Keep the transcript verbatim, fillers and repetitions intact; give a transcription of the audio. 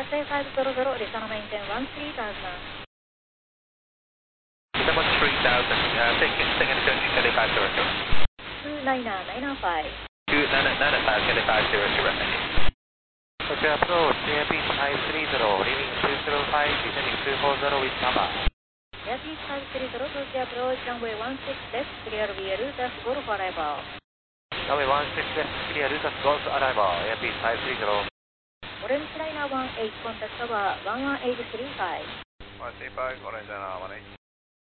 Cathay five hundred, return maintain one three thousand. one three thousand, uh, taking second turning Cathay five hundred. two nine nine five. two nine nine five, Cathay five hundred. Tokyo approach, Airpeace five three zero, leaving two zero five, descending two four zero with number. Airpeace five three zero, Tokyo approach, runway one six left, clear via Lutas, Golf arrival. Runway one six left, clear Lutas, Golf arrival, Airpeace five three zero. Orange liner one eight, contact tower one one eight three five. one three five, Orange liner one eight.